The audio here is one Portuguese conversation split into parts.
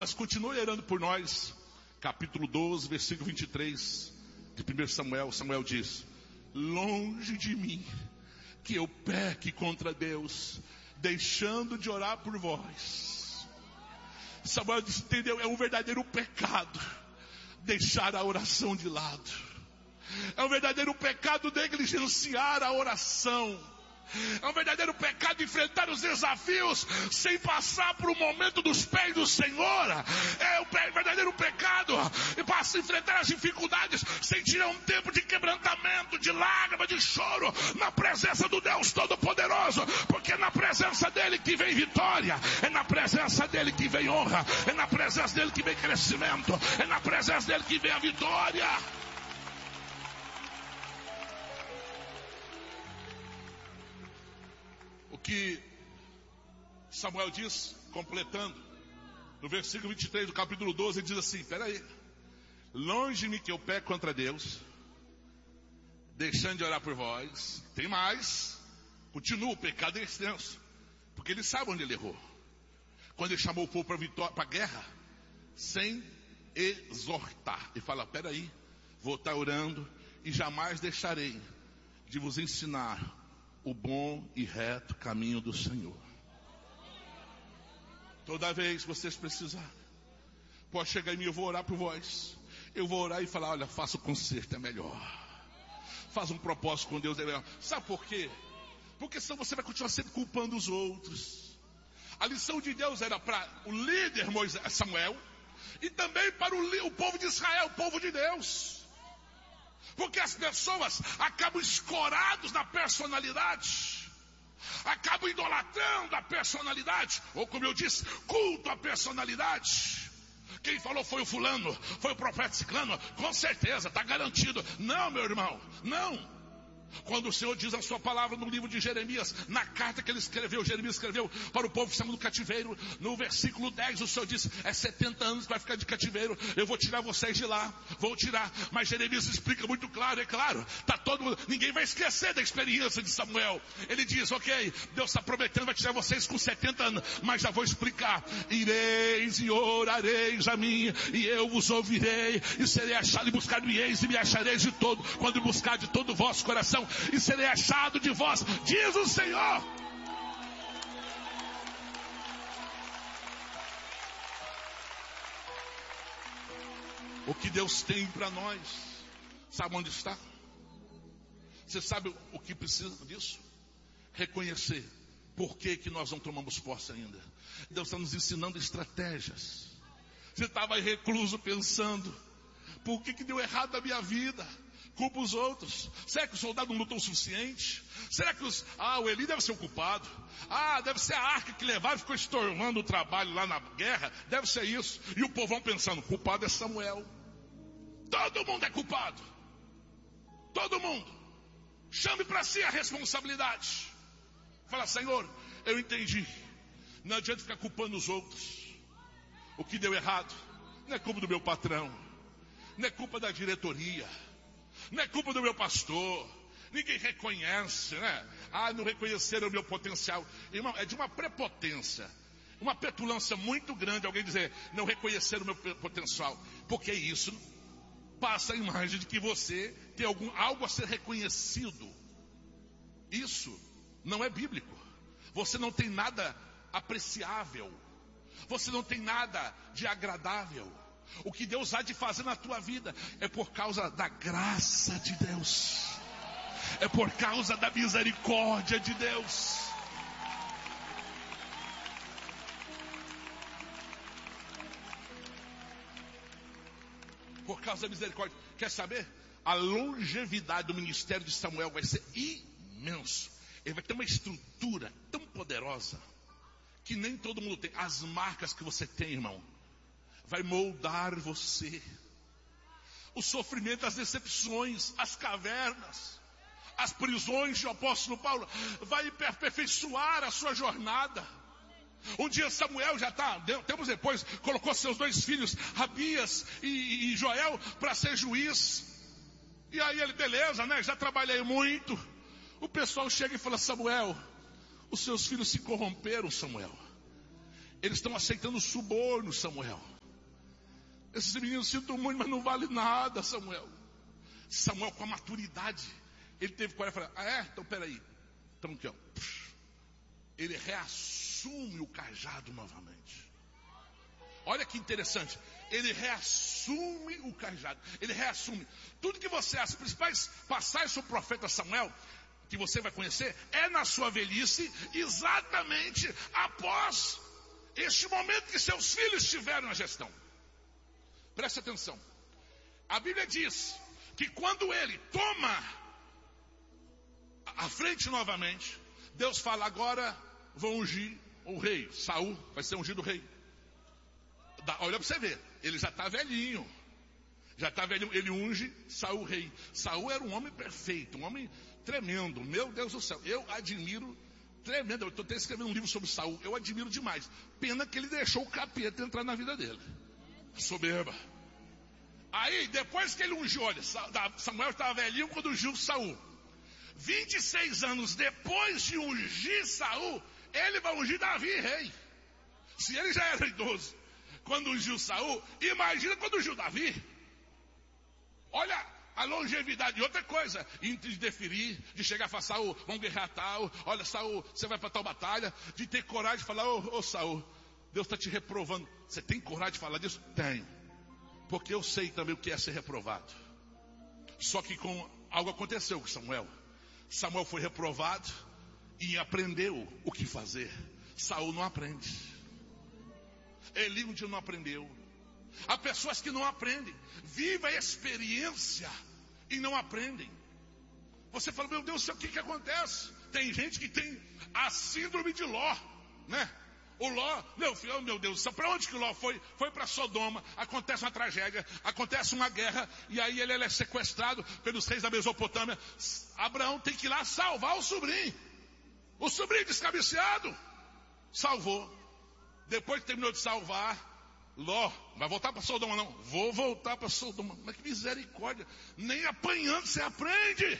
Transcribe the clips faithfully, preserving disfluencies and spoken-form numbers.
Mas continue orando por nós. Capítulo doze, versículo vinte e três de primeiro Samuel. Samuel diz: longe de mim que eu peque contra Deus, deixando de orar por vós. Samuel disse, entendeu? É um verdadeiro pecado deixar a oração de lado. É um verdadeiro pecado negligenciar a oração. É um verdadeiro pecado enfrentar os desafios sem passar por um momento dos pés do Senhor. É um verdadeiro pecado enfrentar as dificuldades sem tirar um tempo de quebrantamento, de lágrima, de choro na presença do Deus Todo-Poderoso. Porque é na presença dele que vem vitória, é na presença dele que vem honra, é na presença dele que vem crescimento, é na presença dele que vem a vitória. O que Samuel diz, completando, no versículo vinte e três do capítulo doze, ele diz assim: peraí, longe de mim que eu peco contra Deus, deixando de orar por vós. Tem mais, continua, o pecado é extenso, porque ele sabe onde ele errou. Quando ele chamou o povo para vitória, para a guerra, sem exortar, ele fala: peraí, vou estar orando e jamais deixarei de vos ensinar o bom e reto caminho do Senhor. Toda vez que vocês precisarem, pode chegar em mim, eu vou orar por vós. Eu vou orar e falar: olha, faça o conserto, é melhor. Faz um propósito com Deus, é melhor. Sabe por quê? Porque senão você vai continuar sempre culpando os outros. A lição de Deus era para o líder Moisés, Samuel, e também para o, o povo de Israel, o povo de Deus. Porque as pessoas acabam escorados na personalidade, acabam idolatrando a personalidade, ou como eu disse, culto à personalidade. Quem falou foi o fulano, foi o profeta ciclano, com certeza, está garantido. Não, meu irmão, não. Quando o Senhor diz a sua palavra no livro de Jeremias, na carta que ele escreveu, Jeremias escreveu para o povo que estava no cativeiro, no versículo dez, o Senhor disse: é setenta anos que vai ficar de cativeiro, eu vou tirar vocês de lá, vou tirar. Mas Jeremias explica muito claro, é claro, tá todo mundo, ninguém vai esquecer da experiência de Samuel. Ele diz: ok, Deus está prometendo, vai tirar vocês com setenta anos, mas já vou explicar. Ireis e orareis a mim, e eu vos ouvirei, e serei achado, e buscar-me-eis, e me achareis de todo, quando buscar de todo o vosso coração, e serei achado de vós, diz o Senhor. O que Deus tem para nós, sabe onde está? Você sabe o que precisa disso? Reconhecer por que que nós não tomamos posse ainda. Deus está nos ensinando estratégias. Você estava aí recluso pensando: por que que deu errado na minha vida? Culpa os outros. Será que o soldado não lutou o suficiente? Será que os... Ah, o Eli deve ser o culpado. Ah, deve ser a arca que levaram e ficou estorvando o trabalho lá na guerra. Deve ser isso. E o povão pensando: culpado é Samuel. Todo mundo é culpado. Todo mundo. Chame para si a responsabilidade. Fala: Senhor, eu entendi. Não adianta ficar culpando os outros. O que deu errado não é culpa do meu patrão, não é culpa da diretoria, não é culpa do meu pastor. Ninguém reconhece, né? Ah, não reconheceram o meu potencial. Irmão, é de uma prepotência, uma petulância muito grande alguém dizer: não reconheceram o meu potencial. Porque isso passa a imagem de que você tem algum, algo a ser reconhecido. Isso não é bíblico. Você não tem nada apreciável. Você não tem nada de agradável. O que Deus há de fazer na tua vida é por causa da graça de Deus, é por causa da misericórdia de Deus. Por causa da misericórdia. Quer saber? A longevidade do ministério de Samuel vai ser imenso. Ele vai ter uma estrutura tão poderosa que nem todo mundo tem. As marcas que você tem, irmão, vai moldar você. O sofrimento, as decepções, as cavernas, as prisões de apóstolo Paulo vai aperfeiçoar a sua jornada. Um dia Samuel já está, tempos depois, colocou seus dois filhos, Abias e, e Joel, para ser juiz. E aí ele, beleza, né? Já trabalhei muito. O pessoal chega e fala: Samuel, os seus filhos se corromperam, Samuel. Eles estão aceitando suborno, Samuel. Esses meninos sinto muito, mas não vale nada, Samuel. Samuel, com a maturidade, ele teve coragem de falar: ah, é? Então peraí. Então aqui, ó. Ele reassume o cajado novamente. Olha que interessante. Ele reassume o cajado. Ele reassume. Tudo que você, as principais passagens sobre o profeta Samuel, que você vai conhecer, é na sua velhice, exatamente após este momento que seus filhos tiveram na gestão. Preste atenção. A Bíblia diz que quando ele toma a frente novamente, Deus fala: agora vou ungir o rei. Saul vai ser ungido rei. Olha para você ver, ele já está velhinho. Já está velhinho, ele unge Saul rei. Saul era um homem perfeito, um homem tremendo. Meu Deus do céu, eu admiro tremendo. Eu estou até escrevendo um livro sobre Saul. Eu admiro demais. Pena que ele deixou o capeta entrar na vida dele. Soberba. Aí, depois que ele ungiu, olha, Samuel estava velhinho quando ungiu Saul. vinte e seis anos depois de ungir Saul, ele vai ungir Davi rei. Se ele já era idoso quando ungiu Saul, imagina quando ungiu Davi. Olha a longevidade. E outra coisa, de deferir, de chegar e falar: Saul, vamos guerrear tal. Olha, Saul, você vai para tal batalha. De ter coragem de falar: ô, ô Saul, Deus está te reprovando. Você tem coragem de falar disso? Tenho. Porque eu sei também o que é ser reprovado. Só que com algo aconteceu com Samuel. Samuel foi reprovado e aprendeu o que fazer. Saul não aprende. Eli um dia não aprendeu. Há pessoas que não aprendem. Viva a experiência e não aprendem. Você fala: meu Deus do céu, o que que acontece? Tem gente que tem a síndrome de Ló, né? O Ló, meu filho, oh, meu Deus, para onde que o Ló foi? Foi para Sodoma, acontece uma tragédia, acontece uma guerra, e aí ele, ele é sequestrado pelos reis da Mesopotâmia. Abraão tem que ir lá salvar o sobrinho. O sobrinho descabeceado. Salvou. Depois que terminou de salvar, Ló, vai voltar para Sodoma não? Vou voltar para Sodoma. Mas que misericórdia, nem apanhando você aprende.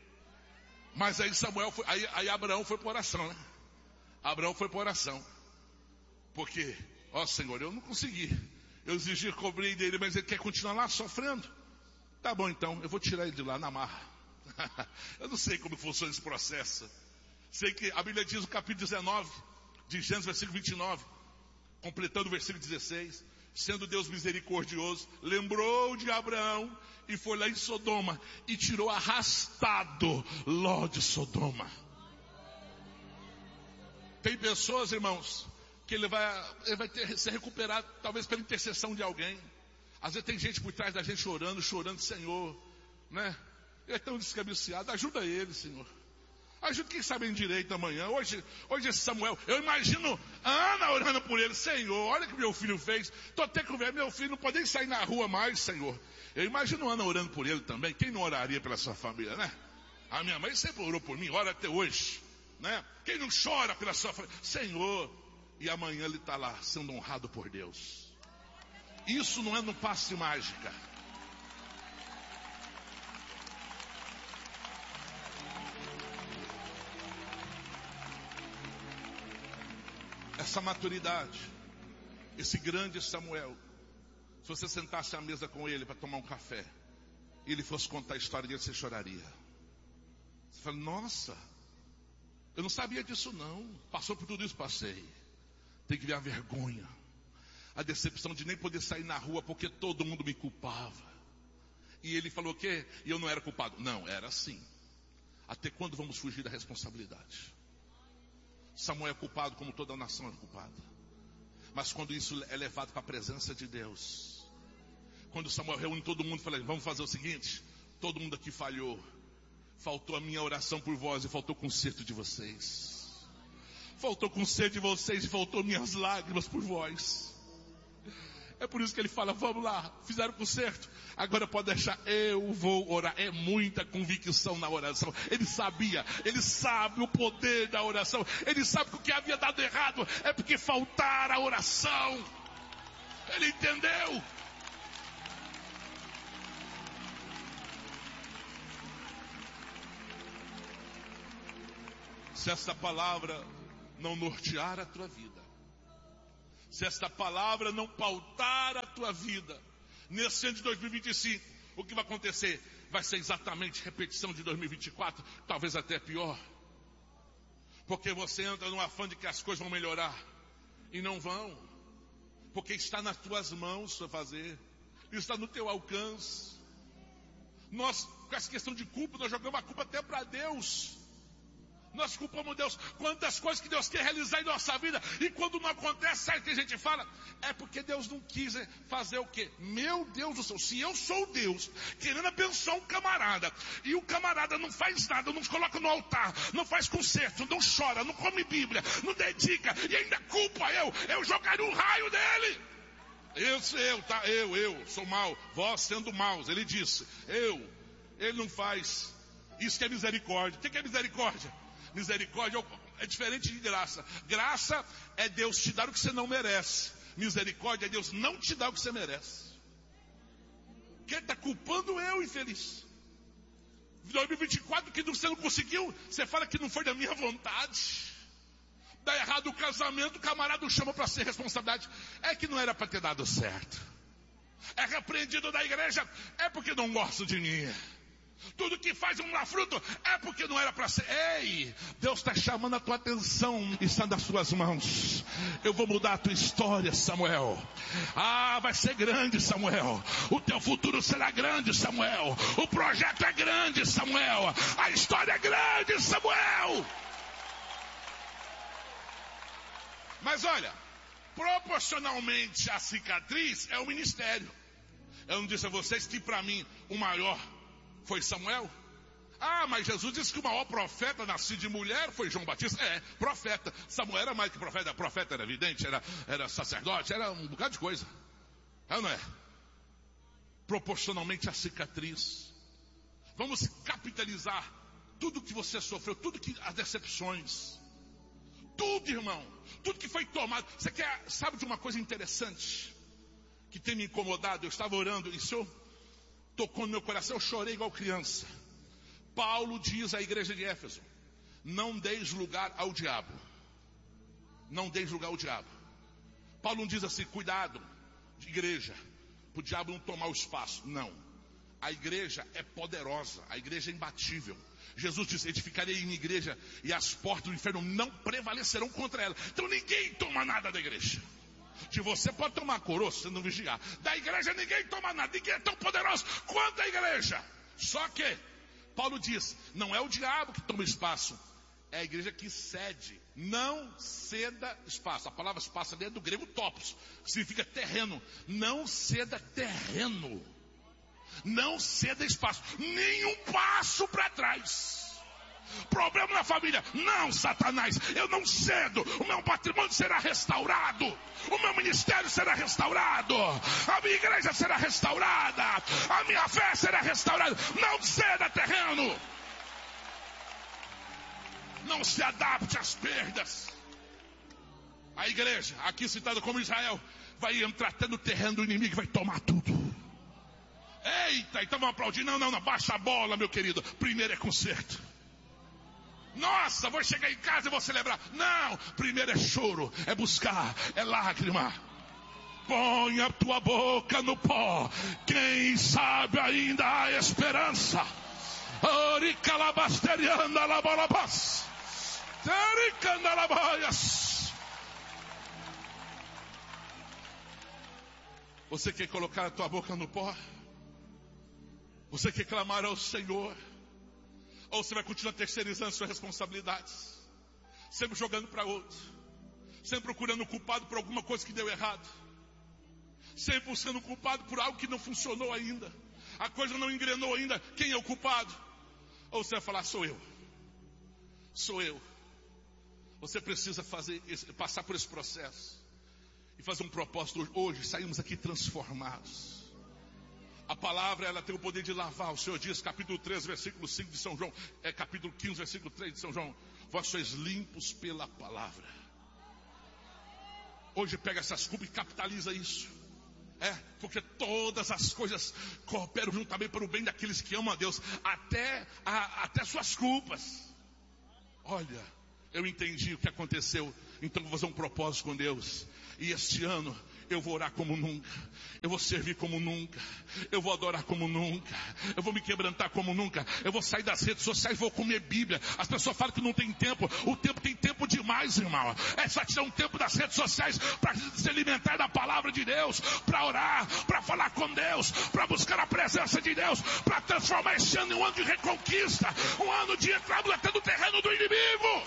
Mas aí Samuel foi, aí, aí Abraão foi para oração, né? Abraão foi para oração. Porque, ó Senhor, eu não consegui. Eu exigi cobrir dele, mas ele quer continuar lá sofrendo. Tá bom então, eu vou tirar ele de lá na marra. Eu não sei como funciona esse processo. Sei que a Bíblia diz no capítulo dezenove de Gênesis, versículo vinte e nove, completando o versículo dezesseis, sendo Deus misericordioso, lembrou de Abraão e foi lá em Sodoma e tirou arrastado Ló de Sodoma. Tem pessoas, irmãos, que ele vai, ele vai ter, ser recuperado talvez pela intercessão de alguém. Às vezes tem gente por trás da gente chorando, chorando: Senhor, né? Ele é tão descabeceado, ajuda ele, Senhor. Ajuda quem sabe em direito amanhã. Hoje, hoje esse Samuel, eu imagino a Ana orando por ele: Senhor, olha o que meu filho fez. Estou até com ver, meu filho não pode nem sair na rua mais, Senhor. Eu imagino a Ana orando por ele também. Quem não oraria pela sua família, né? A minha mãe sempre orou por mim, ora até hoje, né? Quem não chora pela sua família? Senhor. E amanhã ele está lá sendo honrado por Deus. Isso não é no passe mágica. Essa maturidade, esse grande Samuel, se você sentasse à mesa com ele para tomar um café, e ele fosse contar a história dele, você choraria. Você fala: nossa, eu não sabia disso não. Passou por tudo isso? Passei. Tem que ver a vergonha, a decepção de nem poder sair na rua porque todo mundo me culpava. E ele falou o quê? E eu não era culpado. Não, era assim. Até quando vamos fugir da responsabilidade? Samuel é culpado como toda a nação é culpada. Mas quando isso é levado para a presença de Deus, quando Samuel reúne todo mundo e fala: vamos fazer o seguinte, todo mundo aqui falhou, faltou a minha oração por vós e faltou o conserto de vocês. Faltou o conserto de vocês e faltou minhas lágrimas por vós. É por isso que ele fala: vamos lá, fizeram o conserto, agora pode deixar, eu vou orar. É muita convicção na oração. Ele sabia, ele sabe o poder da oração. Ele sabe que o que havia dado errado é porque faltara a oração. Ele entendeu. Se esta palavra não nortear a tua vida, se esta palavra não pautar a tua vida, Nesse ano de dois mil e vinte e cinco, o que vai acontecer? Vai ser exatamente repetição de dois mil e vinte e quatro, talvez até pior. Porque você entra num afã de que as coisas vão melhorar. E não vão. Porque está nas tuas mãos para fazer. Está no teu alcance. Nós, com essa questão de culpa, nós jogamos a culpa até para Deus. Nós culpamos Deus. Quantas coisas que Deus quer realizar em nossa vida. E quando não acontece, sabe o que a gente fala? É porque Deus não quis fazer o quê? Meu Deus do céu, se eu sou Deus, querendo abençoar um camarada, e o camarada não faz nada, não se coloca no altar, não faz concerto, não chora, não come Bíblia, não dedica, e ainda culpa eu, eu jogaria um raio dele. Eu, eu, tá, eu, eu, sou mau, vós sendo maus, ele disse, eu, ele não faz. Isso que é misericórdia. O que é misericórdia? Misericórdia é diferente de graça. Graça é Deus te dar o que você não merece. Misericórdia é Deus não te dar o que você merece. Quem está culpando eu, infeliz? dois mil e vinte e quatro que você não conseguiu, você fala que não foi da minha vontade. Dá errado o casamento, o camarada chama para ser responsabilidade. É que não era para ter dado certo. É repreendido da igreja, é porque não gosta de mim. Tudo que faz um lá fruto é porque não era para ser. Ei, Deus está chamando a tua atenção, está nas suas mãos. Eu vou mudar a tua história, Samuel. Ah, vai ser grande, Samuel. O teu futuro será grande, Samuel. O projeto é grande, Samuel. A história é grande, Samuel. Mas olha, proporcionalmente à cicatriz é o ministério. Eu não disse a vocês que para mim o maior foi Samuel? Ah, mas Jesus disse que o maior profeta nascido de mulher foi João Batista. É, profeta. Samuel era mais que profeta. Profeta era evidente, era, era sacerdote, era um bocado de coisa. É ou não é? Proporcionalmente à cicatriz. Vamos capitalizar tudo que você sofreu, tudo que as decepções. Tudo, irmão. Tudo que foi tomado. Você quer, sabe de uma coisa interessante? Que tem me incomodado. Eu estava orando e o Senhor tocou no meu coração, eu chorei igual criança. Paulo diz à igreja de Éfeso: não deis lugar ao diabo. Não deis lugar ao diabo. Paulo não diz assim, cuidado, de igreja, para o diabo não tomar o espaço. Não. A igreja é poderosa, a igreja é imbatível. Jesus disse, edificarei em igreja e as portas do inferno não prevalecerão contra ela. Então ninguém toma nada da igreja. De você pode tomar coroa se não vigiar. Da igreja ninguém toma nada. Ninguém é tão poderoso quanto a igreja. Só que Paulo diz, não é o diabo que toma espaço, é a igreja que cede. Não ceda espaço. A palavra espaço ali é do grego topos, que significa terreno. Não ceda terreno. Não ceda espaço. Nenhum passo para trás. Problema na família. Não, Satanás, eu não cedo. O meu patrimônio será restaurado. O meu ministério será restaurado. A minha igreja será restaurada. A minha fé será restaurada. Não ceda terreno. Não se adapte às perdas. A igreja, aqui citada como Israel, vai entrar até no terreno do inimigo e vai tomar tudo. Eita, então vamos aplaudir. Não, não, não, baixa a bola, meu querido. Primeiro é conserto. Nossa, vou chegar em casa e vou celebrar. Não, primeiro é choro, é buscar, é lágrima. Põe a tua boca no pó. Quem sabe ainda há esperança. Oricalabasterianda labalabas. Tericandalabaias. Você quer colocar a tua boca no pó? Você quer clamar ao Senhor? Ou você vai continuar terceirizando suas responsabilidades? Sempre jogando para outro. Sempre procurando o culpado por alguma coisa que deu errado. Sempre buscando o culpado por algo que não funcionou ainda. A coisa não engrenou ainda. Quem é o culpado? Ou você vai falar, sou eu. Sou eu. Você precisa fazer, passar por esse processo. E fazer um propósito hoje. Saímos aqui transformados. A palavra, ela tem o poder de lavar. O Senhor diz, capítulo três, versículo cinco de São João. É capítulo quinze, versículo três de São João. Vós sois limpos pela palavra. Hoje pega essas culpas e capitaliza isso. É, porque todas as coisas cooperam juntamente para o bem daqueles que amam a Deus. Até, a, até suas culpas. Olha, eu entendi o que aconteceu. Então vou fazer um propósito com Deus. E este ano eu vou orar como nunca, eu vou servir como nunca, eu vou adorar como nunca, eu vou me quebrantar como nunca, eu vou sair das redes sociais, vou comer Bíblia. As pessoas falam que não tem tempo, o tempo tem tempo demais, irmão. É só tirar um tempo das redes sociais para se alimentar da palavra de Deus, para orar, para falar com Deus, para buscar a presença de Deus, para transformar esse ano em um ano de reconquista, um ano de entrada até no terreno do inimigo.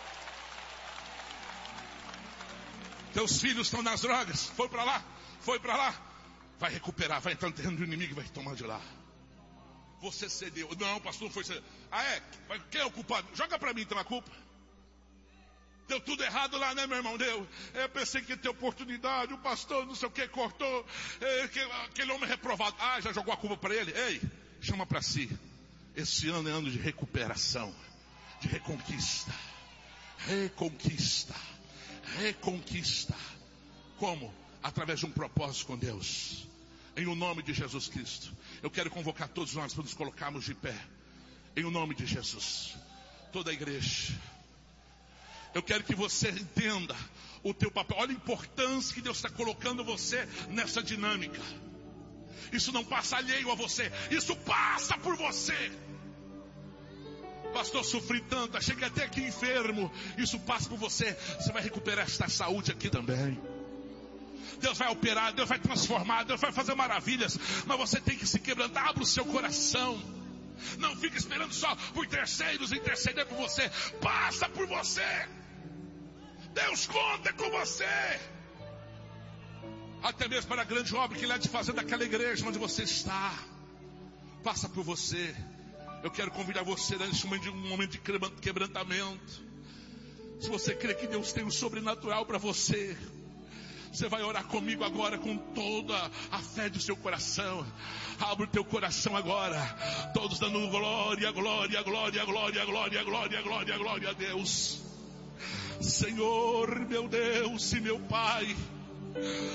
Teus filhos estão nas drogas, foi para lá, foi para lá, vai recuperar, vai entrar no terreno do inimigo e vai tomar de lá. Você cedeu. Não, pastor, não foi ceder. Ah, é? Quem é o culpado? Joga para mim então a culpa. Deu tudo errado lá, né, meu irmão? Deu. Eu pensei que ia ter oportunidade, o pastor não sei o que cortou, é, aquele homem reprovado. Ah, já jogou a culpa para ele? Ei, chama para si. Esse ano é ano de recuperação, de reconquista. Reconquista. Reconquista. Como? Através de um propósito com Deus. Em o nome de Jesus Cristo. Eu quero convocar todos nós para nos colocarmos de pé. Em o nome de Jesus. Toda a igreja. Eu quero que você entenda o teu papel. Olha a importância que Deus está colocando você nessa dinâmica. Isso não passa alheio a você. Isso passa por você. Pastor, sofri tanto, cheguei até aqui enfermo. Isso passa por você. Você vai recuperar esta saúde aqui também. Deus vai operar, Deus vai transformar, Deus vai fazer maravilhas. Mas você tem que se quebrantar. Abra o seu coração. Não fique esperando só por terceiros interceder por você. Passa por você. Deus conta com você. Até mesmo para a grande obra que Ele há de fazer daquela igreja onde você está. Passa por você. Eu quero convidar você nesse momento de um momento de quebrantamento. Se você crê que Deus tem o sobrenatural para você, você vai orar comigo agora com toda a fé do seu coração. Abre o teu coração agora. Todos dando glória, glória, glória, glória, glória, glória, glória, glória a Deus. Senhor, meu Deus e meu Pai.